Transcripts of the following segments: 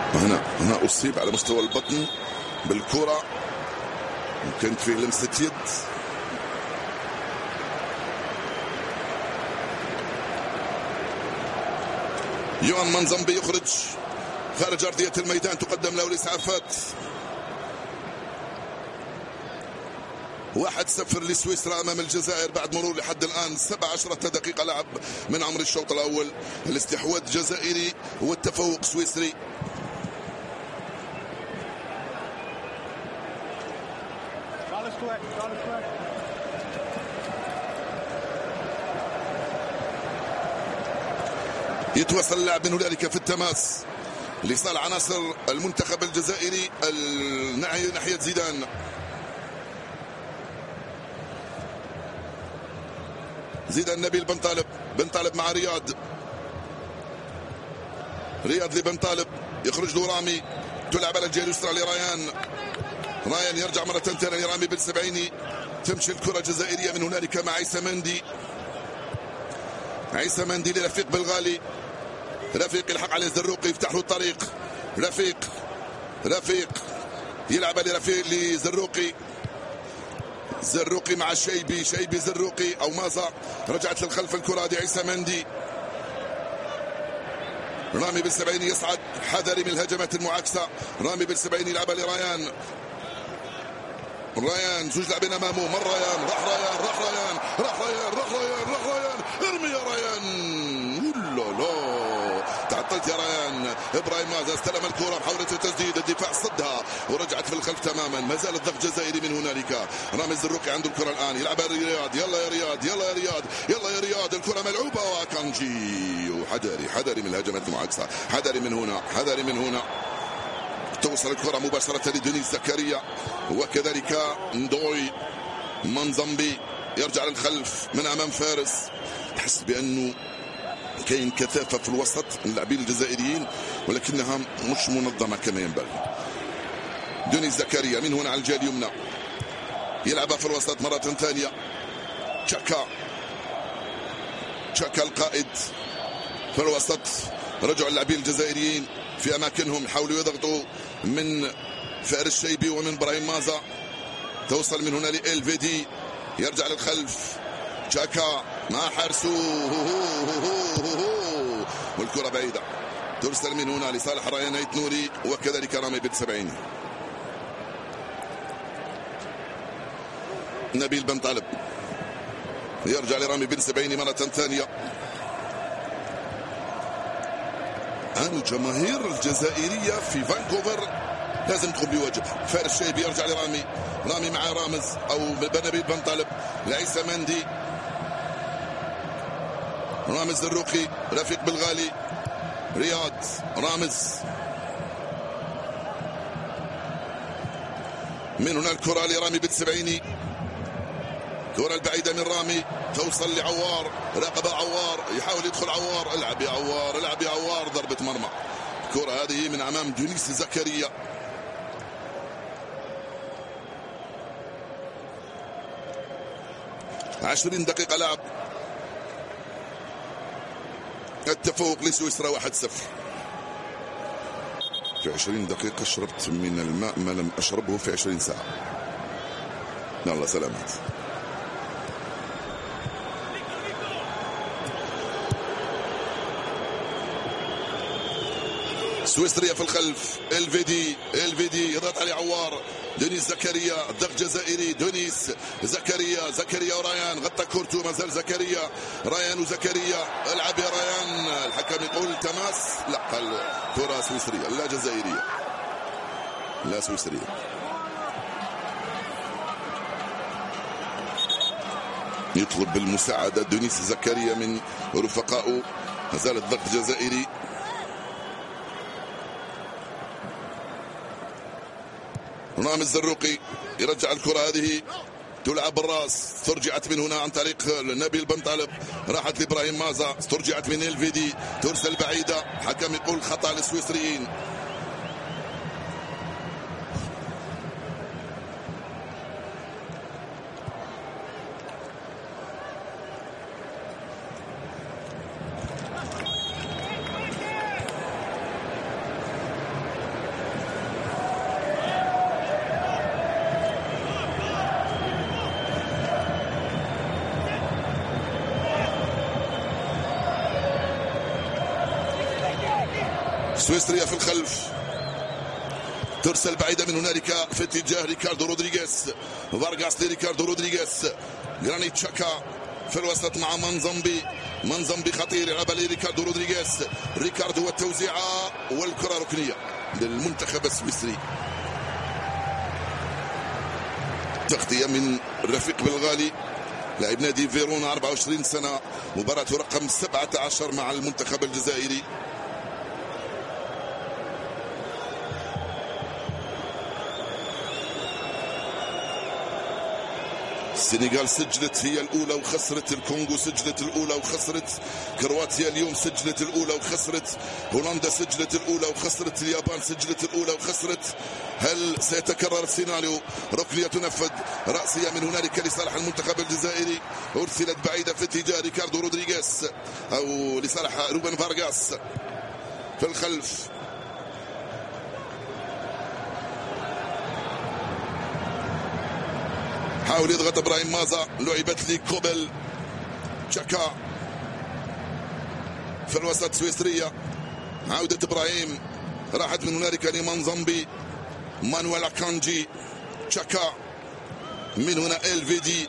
هنا أصيب على مستوى البطن بالكرة، وكانت فيه لمسة يد. يوان منزمبي يخرج خارج أرضية الميدان، تقدم له الإسعافات. 1-0 لسويسرا أمام الجزائر بعد مرور لحد الآن 17 دقيقة لعب من عمر الشوط الأول. الاستحواذ جزائري والتفوق سويسري. يتواصل اللاعب من هنالك في التماس لصالح عناصر المنتخب الجزائري ناحية زيدان. زيدان نبيل بن طالب مع رياض لبن طالب، يخرج له رامي، تلعب على الجهة اليسرى لريان. ريان يرجع مرة ثانية لرامي بالسبعيني، تمشي الكرة الجزائرية من هنالك مع عيسى مندي لرفيق بالغالي. رفيق يلحق عليه زروقي، يفتح له الطريق. رفيق يلعب لزروقي مع شيبي زروقي او مازا، رجعت للخلف الكرة دي. عيسى مندي، رامي بالسبعيني يصعد، حذري من الهجمات المعاكسة. رامي بالسبعيني يلعب لريان. زوج لاعبين امامه، مر ريان، راح ريان، ارمي يا ريان. لا تعطلت يا ريان. ابراهيم مازا استلم الكرة، محاولة التسديد، الدفاع صدها ورجعت في الخلف تماما. ما زال الضغط جزائري من هنالك. رامي الزروقي عنده الكرة الآن، يلعب رياض. يلا يا رياض، الكرة ملعوبة وكانجي. حذري من الهجمات المعاكسة، حذري من هنا. توصل الكرة مباشرة لدونيس زكريا، وكذلك ندوي. منزمبي يرجع للخلف من أمام فارس. تحس بأنه كاين كثافة في الوسط اللاعبين الجزائريين، ولكنها مش منظمة كما ينبغي. دونيس زكريا من هنا على الجهة اليمنى، يلعبها في الوسط مرة ثانية. تشاكا القائد في الوسط. رجعوا اللاعبين الجزائريين في أماكنهم، يحاولوا يضغطوا من فارس شيبي ومن إبراهيم مازا. توصل من هنا لإلفيدي، يرجع للخلف. تشاكا مع حارسو، والكرة بعيدة، ترسل من هنا لصالح ريان نوري وكذلك رامي بالسبعيني. نبيل بن طالب يرجع لرامي بالسبعيني مرة ثانية. الجماهير الجزائرية في فانكوفر لازم تقوم بواجب. فارس شيبي يرجع لرامي، مع رامز او نبيل بن طالب لعيسى مندي. رامز الزروقي، رفيق بالغالي، رياض، رامز. من هنا الكرة لرامي بالسبعيني، كرة البعيدة من رامي، توصل لعوار، راقب عوار، يحاول يدخل عوار. العب يا عوار، ضربة مرمى. الكرة هذه من أمام دونيس زكريا. عشرين دقيقة لعب، التفوق لسويسرا 1-0. في 20 دقيقة شربت من الماء ما لم أشربه في 20 ساعة. يلا سلامات. سويسريا في الخلف. الفيدي يضغط عليه عوار. دونيس زكريا، الضغط جزائري. دونيس زكريا وريان، غطى كورتو، ما زال زكريا. ريان وزكريا، العب يا ريان. الحكم يقول تماس، لا، كرة سويسرية لا جزائرية، لا سويسرية. يطلب بالمساعدة دونيس زكريا من رفقائه، ما زال الضغط جزائري. رامي الزروقي يرجع الكرة هذه، تلعب بالراس، استرجعت من هنا عن طريق نبيل بن طالب، راحت لإبراهيم مازا، استرجعت من الفيدي، ترسل بعيدة. حكم يقول خطأ للسويسريين. سويسريا في الخلف، ترسل بعيدة من هنالك في اتجاه ريكاردو رودريغيز. فارغاس لريكاردو رودريغيز. جرانيت شاكا في الوسط مع منزمبي خطير، يلعب لريكاردو رودريغيز. ريكاردو والتوزيعة والكرة ركنية للمنتخب السويسري. تغطية من رفيق بالغالي لاعب نادي فيرونا 24 سنة، مباراة رقم 17 مع المنتخب الجزائري. السنغال سجلت هي الأولى وخسرت، الكونغو سجلت الأولى وخسرت، كرواتيا اليوم سجلت الأولى وخسرت، هولندا سجلت الأولى وخسرت، اليابان سجلت الأولى وخسرت. هل سيتكرر السيناريو؟ ركنية تنفذ رأسية من هنالك لصالح المنتخب الجزائري، أرسلت بعيدة في اتجاه ريكاردو رودريغيز أو لصالح روبن فارغاس في الخلف. حاول يضغط ابراهيم مازا، لعبت لي كوبل. تشاكا في الوسط سويسرية، عودة ابراهيم، راحت من هنالك لمنزمبي. مانويل أكانجي. تشاكا من هنا الفيدي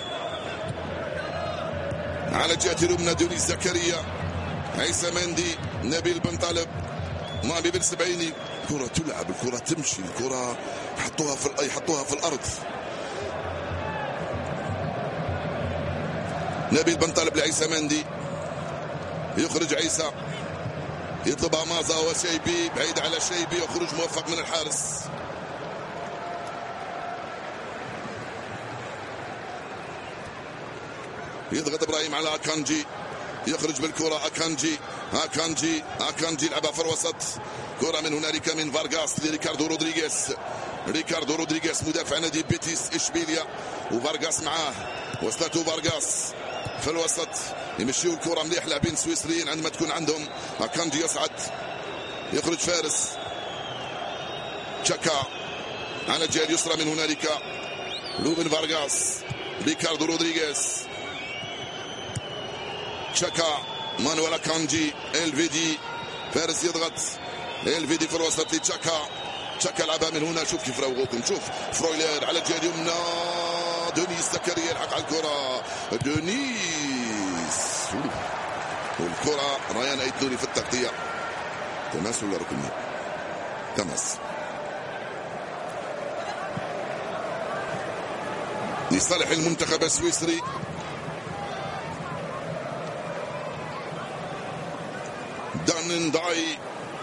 على جهة اليمنى دونيس زكريا، عيسى مندي، نبيل بن طالب، مالي بن سبعيني. الكرة تلعب، الكرة تمشي، الكرة يحطوها في الأرض. نبيل بن طالب لعيسى مندي، يخرج عيسى، يطلبها مازا وشيبي، بعيد على شيبي، يخرج موفق من الحارس. يضغط ابراهيم على أكانجي، يخرج بالكرة. أكانجي يلعبها في الوسط، كرة من هنالك من فارغاس لريكاردو رودريغيز مدافع نادي بيتيس إشبيليا، وفارغاس معاه، وصلته فارغاس في الوسط، يمشيوا الكرة مليح لاعبين سويسريين عندما تكون عندهم. أكانجي يصعد، يخرج فارس. تشاكا على الجهة اليسرى من هنالك روبن فارغاس، ريكاردو رودريغيز. تشاكا، مانويل أكانجي، الفيدي، فارس يضغط، الفيدي في الوسط لتشاكا. تشاكا لعبها من هنا، شوف كيف روقوكم، شوف فرويلر على الجهة اليمنى، دونيس زكريا يلحق على الكرة، دونيس، والكرة ريان أيتنوري في التغطية. تماس ولا ركنية؟ تماس لصالح المنتخب السويسري. دان داي،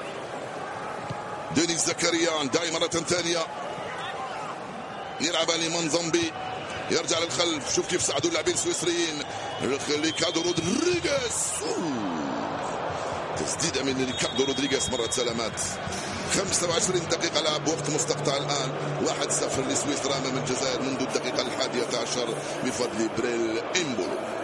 دونيس زكريا، داي مرة ثانية، يلعبها لمنزمبي، يرجع للخلف، شوف كيف ساعدوا اللاعبين السويسريين. ريكاردو رودريغيز، تسديدة من ريكاردو رودريغيز، مرة سلامات. 25 دقيقة لعب، وقت مستقطع الآن، 1-0 لسويسرا أمام الجزائر منذ الدقيقة 11 بفضل بريل إمبولو.